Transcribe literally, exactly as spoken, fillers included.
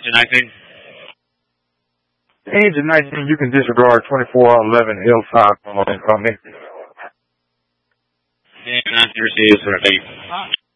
Engine nineteen. Engine nineteen, you can disregard twenty-four eleven L five on incoming. Engine nineteen received, sir. Thank you.